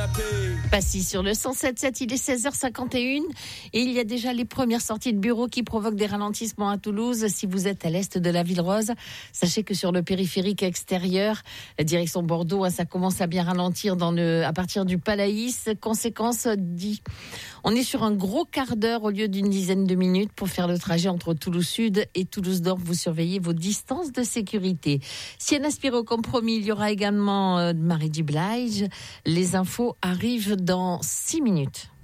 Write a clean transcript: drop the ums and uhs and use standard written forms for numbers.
Passy sur le 107.7, il est 16h51 et il y a déjà les premières sorties de bureaux qui provoquent des ralentissements à Toulouse. Si vous êtes à l'est de la ville rose, sachez que sur le périphérique extérieur, direction Bordeaux, ça commence à bien ralentir à partir du Palaïs. Conséquence, on est sur un gros quart d'heure au lieu d'une dizaine de minutes pour faire le trajet entre Toulouse Sud et Toulouse Nord. Vous surveillez vos distances de sécurité. Si elle aspire au compromis, il y aura également Marie Dublige. Les infos arrivent dans 6 minutes.